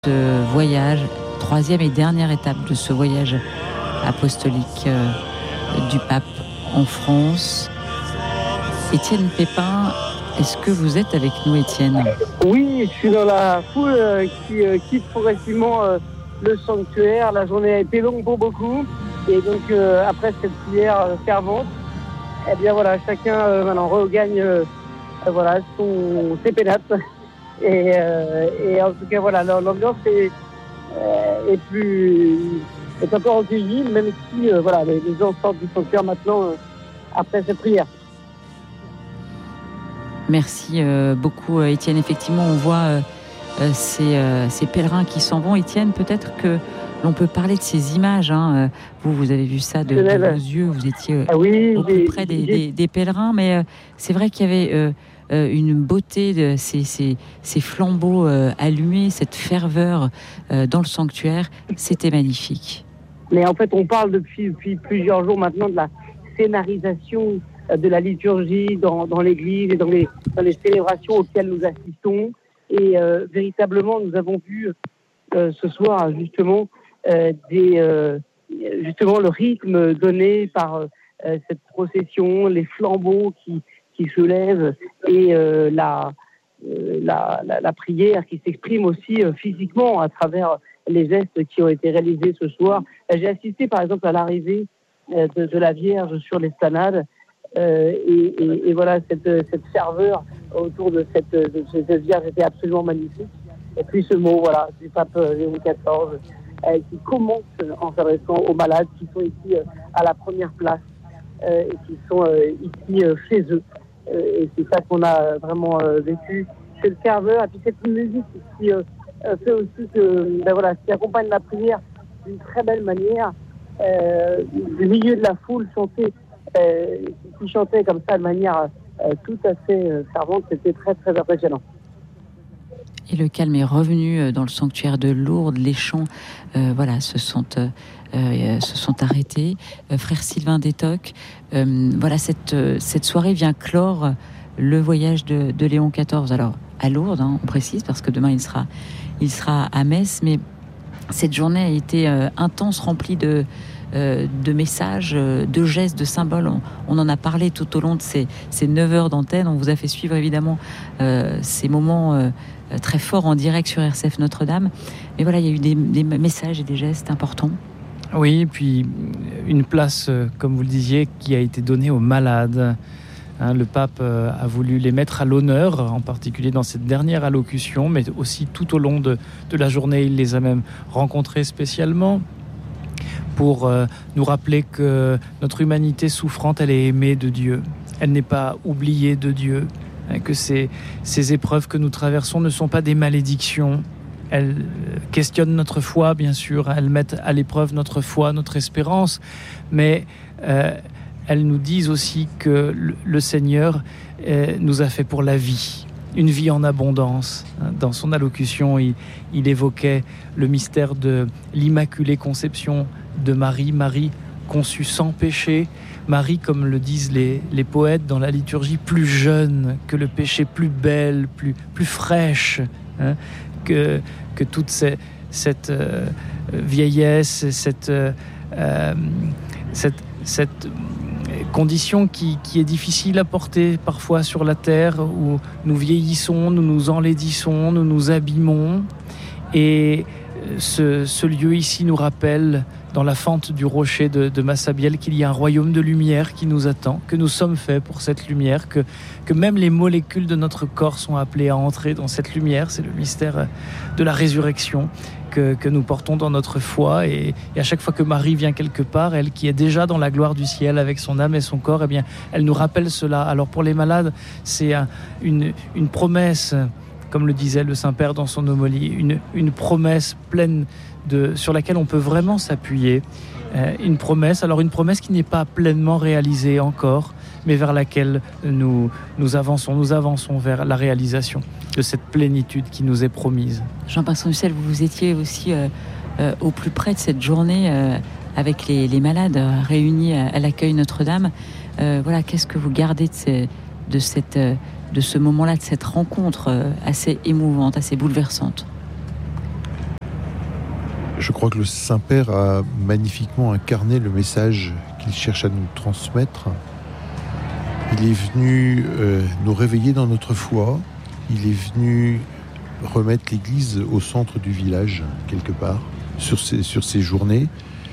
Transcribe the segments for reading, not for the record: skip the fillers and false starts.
Ce voyage, troisième et dernière étape de ce voyage apostolique du pape en France. Étienne Pépin, est-ce que vous êtes avec nous, Étienne ? Oui, je suis dans la foule qui quitte progressivement le sanctuaire. La journée a été longue pour beaucoup. Et donc, après cette prière fervente, eh bien voilà, chacun maintenant regagne ses pénates. Et en tout cas, voilà, l'ambiance est un peu recueillie, même si les gens sortent du sanctuaire maintenant après cette prière. Merci beaucoup, Étienne. Effectivement, on voit ces pèlerins qui s'en vont. Étienne, peut-être que l'on peut parler de ces images. Vous avez vu ça de vos yeux. Vous étiez au plus près des pèlerins. Mais c'est vrai qu'il y avait une beauté de ces flambeaux allumés, cette ferveur dans le sanctuaire. C'était magnifique. Mais en fait, on parle depuis plusieurs jours maintenant de la scénarisation de la liturgie dans l'église et dans les célébrations auxquelles nous assistons. Et véritablement, nous avons vu ce soir justement le rythme donné par cette procession, les flambeaux qui se lèvent et la prière qui s'exprime aussi physiquement à travers les gestes qui ont été réalisés ce soir. J'ai assisté par exemple à l'arrivée de la Vierge sur l'esplanade. Et voilà, cette ferveur autour de cette Vierge était absolument magnifique. Et puis ce mot, du pape Léon XIV, qui commence en s'adressant aux malades qui sont ici à la première place et qui sont ici chez eux. Et c'est ça qu'on a vraiment vécu. Cette ferveur et puis cette musique qui fait aussi qui accompagne la prière d'une très belle manière. Du milieu de la foule qui chantait comme ça de manière tout à fait fervente, c'était très très impressionnant. Et le calme est revenu dans le sanctuaire de Lourdes. Les chants se sont arrêtés. Frère Sylvain Détoc, cette soirée vient clore le voyage de Léon XIV. Alors à Lourdes, on précise, parce que demain il sera à Metz, mais cette journée a été intense, remplie de messages, de gestes, de symboles. On en a parlé tout au long de ces 9 heures d'antenne. On vous a fait suivre évidemment ces moments très forts en direct sur RCF Notre-Dame. Mais voilà, il y a eu des messages et des gestes importants. Oui, et puis une place, comme vous le disiez, qui a été donnée aux malades. Le pape a voulu les mettre à l'honneur, en particulier dans cette dernière allocution, mais aussi tout au long de la journée. Il les a même rencontrés spécialement pour nous rappeler que notre humanité souffrante, elle est aimée de Dieu. Elle n'est pas oubliée de Dieu. Que ces épreuves que nous traversons ne sont pas des malédictions. Elles questionnent notre foi, bien sûr. Elles mettent à l'épreuve notre foi, notre espérance. Mais elles nous disent aussi que le Seigneur nous a fait pour la vie. Une vie en abondance. Dans son allocution, il évoquait le mystère de l'Immaculée Conception de Marie. Marie conçue sans péché. Marie, comme le disent les poètes dans la liturgie, plus jeune que le péché, plus belle, plus fraîche que toute cette vieillesse, cette condition qui est difficile à porter parfois sur la terre, où nous vieillissons, nous nous enlaidissons, nous nous abîmons. Et ce lieu ici nous rappelle, dans la fente du rocher de Massabielle, qu'il y a un royaume de lumière qui nous attend, que nous sommes faits pour cette lumière, que même les molécules de notre corps sont appelées à entrer dans cette lumière. C'est le mystère de la résurrection que nous portons dans notre foi. Et à chaque fois que Marie vient quelque part, elle qui est déjà dans la gloire du ciel avec son âme et son corps, elle nous rappelle cela. Alors pour les malades, c'est une promesse, comme le disait le Saint-Père dans son homélie, une promesse pleine sur laquelle on peut vraiment s'appuyer. Une promesse qui n'est pas pleinement réalisée encore, mais vers laquelle nous avançons vers la réalisation de cette plénitude qui nous est promise. Jean-Pascal Hussel, vous étiez aussi au plus près de cette journée avec les malades réunis à l'accueil Notre-Dame. Qu'est-ce que vous gardez de ce moment-là, de cette rencontre assez émouvante, assez bouleversante ? Je crois que le Saint-Père a magnifiquement incarné le message qu'il cherche à nous transmettre. Il est venu nous réveiller dans notre foi. Il est venu remettre l'Église au centre du village, quelque part, sur ces journées.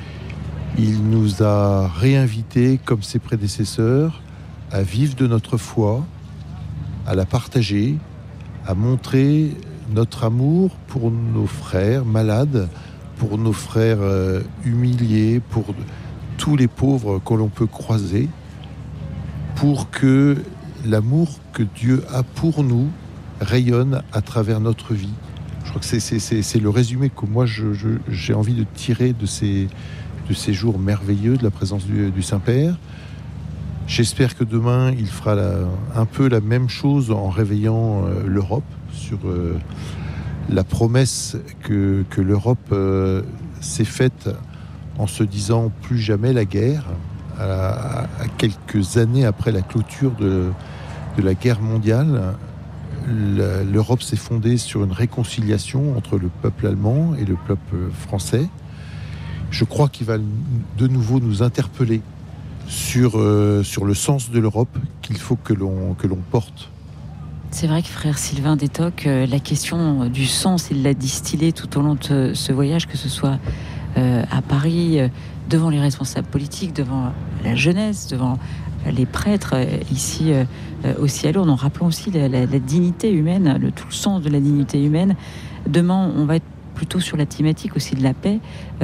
Il nous a réinvités, comme ses prédécesseurs, à vivre de notre foi, à la partager, à montrer notre amour pour nos frères malades, pour nos frères humiliés, pour tous les pauvres que l'on peut croiser, pour que l'amour que Dieu a pour nous rayonne à travers notre vie. Je crois que c'est le résumé que moi j'ai envie de tirer de ces jours merveilleux de la présence du Saint-Père. J'espère que demain, il fera un peu la même chose en réveillant l'Europe sur la promesse que l'Europe s'est faite en se disant plus jamais la guerre, à quelques années après la clôture de la guerre mondiale. L'Europe s'est fondée sur une réconciliation entre le peuple allemand et le peuple français. Je crois qu'il va de nouveau nous interpeller sur le sens de l'Europe qu'il faut que l'on porte. C'est vrai que frère Sylvain Détoc, la question du sens, il l'a distillé tout au long de ce voyage, que ce soit à Paris, devant les responsables politiques, devant la jeunesse, devant les prêtres, ici aussi à Lourdes, en rappelant aussi la dignité humaine, tout le sens de la dignité humaine. Demain, on va être plutôt sur la thématique aussi de la paix.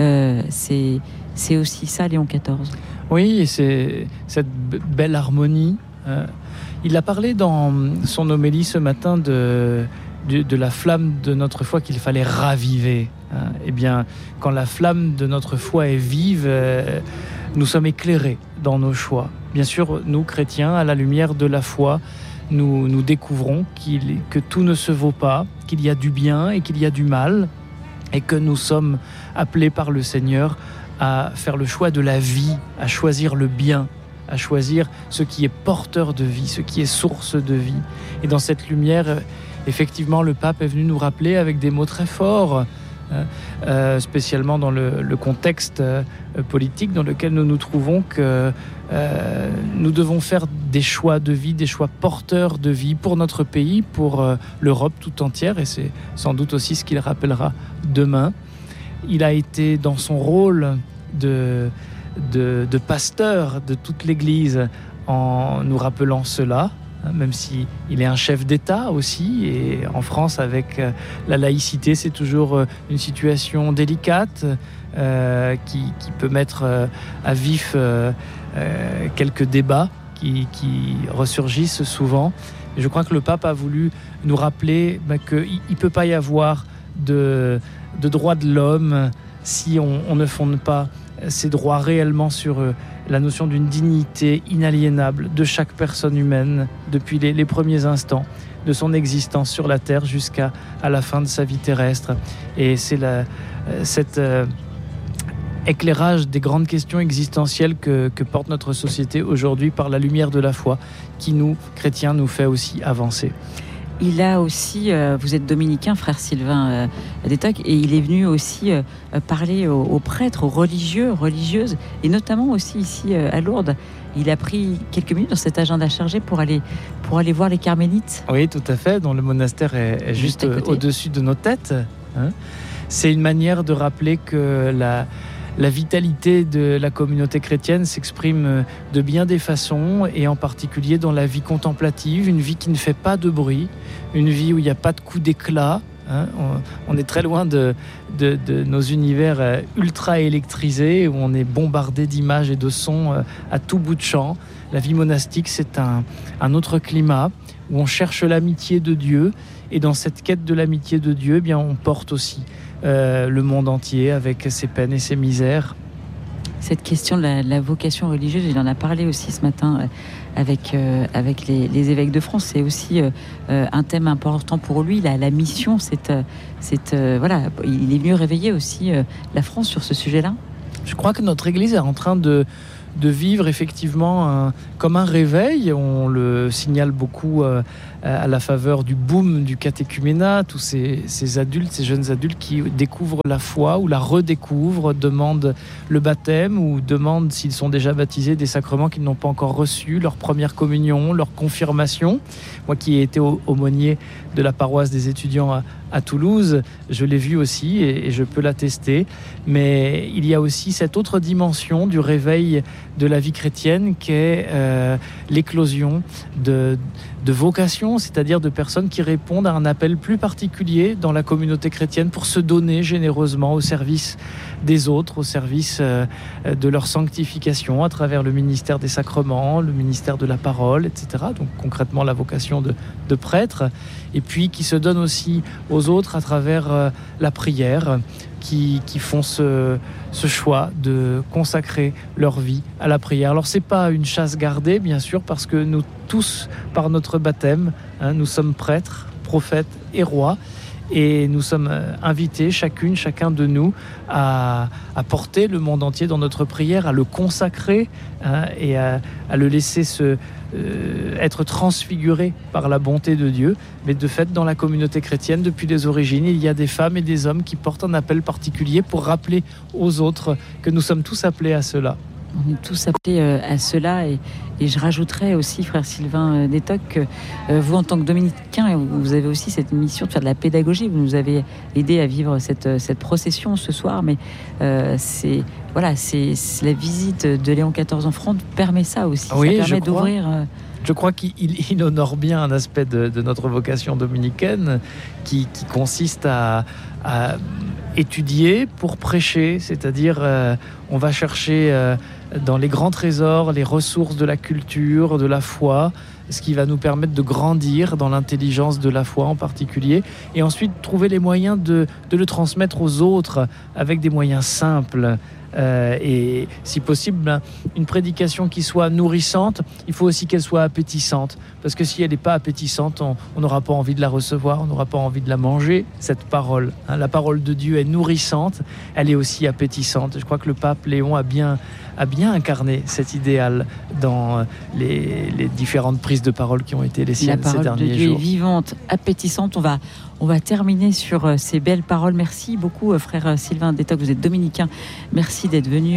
C'est aussi ça, Léon XIV. Oui, et c'est cette belle harmonie. Il a parlé dans son homélie ce matin de la flamme de notre foi qu'il fallait raviver. Eh bien, quand la flamme de notre foi est vive, nous sommes éclairés dans nos choix. Bien sûr, nous, chrétiens, à la lumière de la foi, nous découvrons que tout ne se vaut pas, qu'il y a du bien et qu'il y a du mal, et que nous sommes appelés par le Seigneur à faire le choix de la vie, à choisir le bien, à choisir ce qui est porteur de vie, ce qui est source de vie. Et dans cette lumière, effectivement, le pape est venu nous rappeler avec des mots très forts, spécialement dans le contexte politique dans lequel nous nous trouvons, que nous devons faire des choix de vie, des choix porteurs de vie pour notre pays, pour l'Europe tout entière, et c'est sans doute aussi ce qu'il rappellera demain. Il a été dans son rôle de pasteur de toute l'Église en nous rappelant cela, même si il est un chef d'État aussi, et en France avec la laïcité, c'est toujours une situation délicate qui peut mettre à vif quelques débats qui ressurgissent souvent. Et je crois que le pape a voulu nous rappeler qu'il ne peut pas y avoir de droits de l'homme si on ne fonde pas ces droits réellement sur la notion d'une dignité inaliénable de chaque personne humaine depuis les premiers instants de son existence sur la terre jusqu'à la fin de sa vie terrestre. Et c'est cet éclairage des grandes questions existentielles que porte notre société aujourd'hui par la lumière de la foi qui, nous, chrétiens, nous fait aussi avancer. Il a aussi, vous êtes dominicain, frère Sylvain Détoc, et il est venu aussi parler aux prêtres, aux religieux, religieuses, et notamment aussi ici à Lourdes. Il a pris quelques minutes dans cet agenda chargé pour aller voir les carmélites. Oui, tout à fait, dont le monastère est juste au-dessus de nos têtes. C'est une manière de rappeler que la vitalité de la communauté chrétienne s'exprime de bien des façons, et en particulier dans la vie contemplative, une vie qui ne fait pas de bruit, une vie où il n'y a pas de coups d'éclat. On est très loin de nos univers ultra électrisés, où on est bombardé d'images et de sons à tout bout de champ. La vie monastique, c'est un autre climat, où on cherche l'amitié de Dieu, et dans cette quête de l'amitié de Dieu, eh bien, on porte aussi le monde entier avec ses peines et ses misères. Cette question de la vocation religieuse, il en a parlé aussi ce matin avec les évêques de France. C'est aussi un thème important pour lui, la mission. Voilà, il est venu réveiller aussi la France sur ce sujet-là. Je crois que notre Église est en train de vivre effectivement comme un réveil. On le signale beaucoup à la faveur du boom du catéchuménat, tous ces adultes, ces jeunes adultes qui découvrent la foi ou la redécouvrent, demandent le baptême ou demandent, s'ils sont déjà baptisés, des sacrements qu'ils n'ont pas encore reçus, leur première communion, leur confirmation. Moi qui ai été aumônier de la paroisse des étudiants à Toulouse, je l'ai vu aussi et je peux l'attester. Mais il y a aussi cette autre dimension du réveil de la vie chrétienne qu'est l'éclosion de vocations, c'est-à-dire de personnes qui répondent à un appel plus particulier dans la communauté chrétienne pour se donner généreusement au service des autres, au service de leur sanctification à travers le ministère des sacrements, le ministère de la parole, etc. Donc concrètement la vocation de prêtre, et puis qui se donnent aussi aux autres à travers la prière, qui font ce choix de consacrer leur vie à la prière. Alors c'est pas une chasse gardée, bien sûr, parce que nous tous, par notre baptême, nous sommes prêtres, prophètes et rois, et nous sommes invités, chacun de nous, à porter le monde entier dans notre prière, à le consacrer et à le laisser être transfiguré par la bonté de Dieu. Mais de fait, dans la communauté chrétienne, depuis les origines, il y a des femmes et des hommes qui portent un appel particulier pour rappeler aux autres que nous sommes tous appelés à cela. On est tous appelés à cela, et je rajouterais aussi, frère Sylvain Détoc, que vous, en tant que dominicain, vous avez aussi cette mission de faire de la pédagogie. Vous nous avez aidé à vivre cette procession ce soir, mais c'est la visite de Léon XIV en France permet ça aussi. Oui, ça permet d'ouvrir. Je crois qu'il honore bien un aspect de notre vocation dominicaine qui consiste à étudier pour prêcher, c'est-à-dire on va chercher dans les grands trésors les ressources de la culture, de la foi, ce qui va nous permettre de grandir dans l'intelligence de la foi en particulier, et ensuite trouver les moyens de le transmettre aux autres avec des moyens simples. Et si possible, une prédication qui soit nourrissante, il faut aussi qu'elle soit appétissante, parce que si elle n'est pas appétissante, on n'aura pas envie de la recevoir, on n'aura pas envie de la manger, cette parole. La parole de Dieu est nourrissante, elle est aussi appétissante. Je crois que le pape Léon a bien incarné cet idéal dans les différentes prises de parole qui ont été les siennes ces derniers jours. La parole de Dieu est vivante, appétissante. On va terminer sur ces belles paroles. Merci beaucoup, frère Sylvain Détoc. Vous êtes dominicain. Merci d'être venu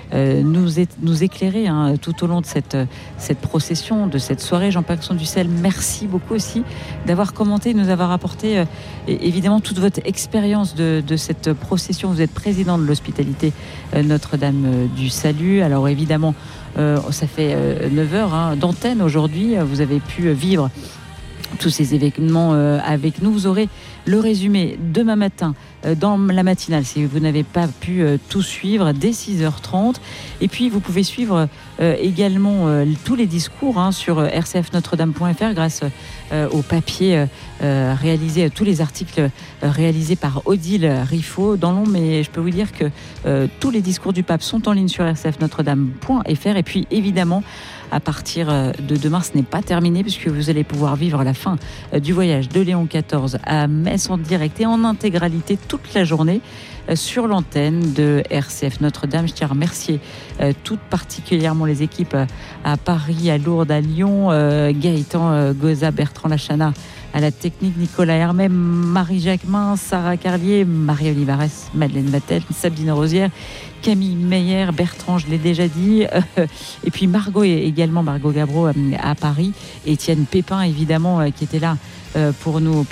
nous éclairer tout au long de cette procession, de cette soirée. Jean-Paxson Dussel, merci beaucoup aussi d'avoir commenté, de nous avoir apporté évidemment toute votre expérience de cette procession. Vous êtes président de l'hospitalité Notre-Dame du Salut. Alors évidemment, ça fait 9 heures d'antenne aujourd'hui. Vous avez pu vivre tous ces événements avec nous. Vous aurez le résumé demain matin dans la matinale si vous n'avez pas pu tout suivre dès 6h30. Et puis vous pouvez suivre également tous les discours sur rcfnotredame.fr grâce au papier réalisé, tous les articles réalisés par Odile Riffaut dans l'ombre. Mais je peux vous dire que tous les discours du pape sont en ligne sur rcfnotredame.fr. Et puis évidemment, à partir de demain, ce n'est pas terminé puisque vous allez pouvoir vivre la fin du voyage de Léon XIV à Metz en direct et en intégralité toute la journée sur l'antenne de RCF Notre-Dame. Je tiens à remercier tout particulièrement les équipes à Paris, à Lourdes, à Lyon, Gaëtan Goza, Bertrand Lachana à la technique, Nicolas Hermé, Marie Jacquemin, Sarah Carlier, Marie Olivares, Madeleine Vatel, Sabine Rosière, Camille Meyer, Bertrand, je l'ai déjà dit, et puis Margot Gabreau à Paris, Étienne Pépin évidemment qui était là pour nous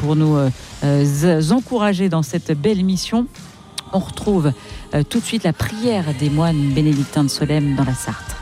encourager dans cette belle mission. On retrouve tout de suite la prière des moines bénédictins de Solesmes dans la Sarthe.